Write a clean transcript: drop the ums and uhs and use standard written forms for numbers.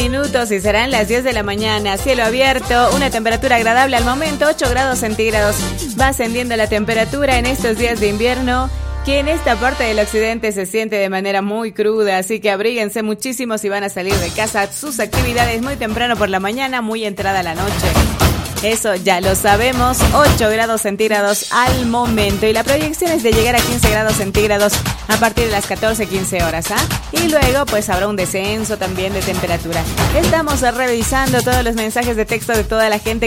minutos y serán las 10 de la mañana. Cielo abierto, una temperatura agradable al momento, 8 grados centígrados. Va ascendiendo la temperatura en estos días de invierno, que en esta parte del occidente se siente de manera muy cruda, así que abríguense muchísimo si van a salir de casa. Sus actividades muy temprano por la mañana, muy entrada la noche. Eso ya lo sabemos, 8 grados centígrados al momento. Y la proyección es de llegar a 15 grados centígrados a partir de las 14:15 horas, ¿ah? Y luego pues habrá un descenso también de temperatura. Estamos revisando todos los mensajes de texto de toda la gente